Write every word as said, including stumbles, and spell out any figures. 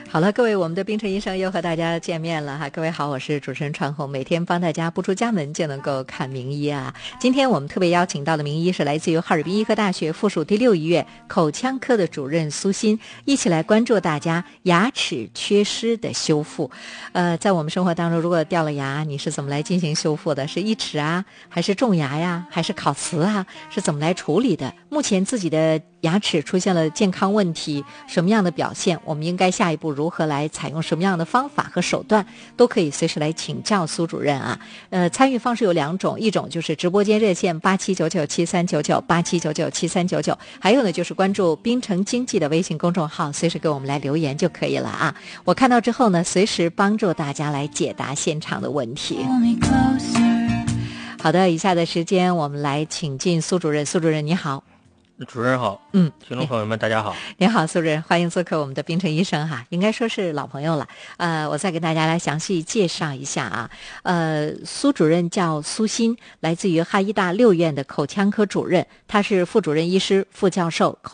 好了，各位，我们的冰城医生又和大家见面了哈。各位好，我是主持人川红，每天帮大家不出家门就能够看名医啊。今天我们特别邀请到的名医是来自于哈尔滨医科大学附属第六医院口腔科的主任苏欣，一起来关注大家牙齿缺失的修复。呃，在我们生活当中，如果掉了牙，你是怎么来进行修复的？是义齿啊，还是种牙呀，还是烤瓷啊？是怎么来处理的？目前自己的牙齿出现了健康问题，什么样的表现？我们应该下一步如何来采用什么样的方法和手段，都可以随时来请教苏主任啊。呃，参与方式有两种，一种就是直播间热线八七九九七三九九八七九九七三九九，还有呢就是关注滨城经济的微信公众号，随时给我们来留言就可以了啊。我看到之后呢，随时帮助大家来解答现场的问题。好的，以下的时间我们来请进苏主任。苏主任你好。 主任好， 嗯， 听众朋友们大家好。 你好，苏主任，欢迎做客我们的滨城医生哈，应该说是老朋友了。呃，我再给大家来详细介绍一下啊。呃，苏主任叫苏欣，来自于哈医大六院的口腔科主任，他是副主任医师、副教授。